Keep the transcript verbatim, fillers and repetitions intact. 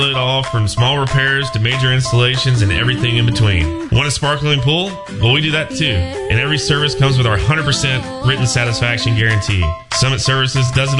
it all from small repairs to major installations and everything in between. Want a sparkling pool? Well, we do that too. And every service comes with our one hundred percent written satisfaction guarantee. Summit Services does it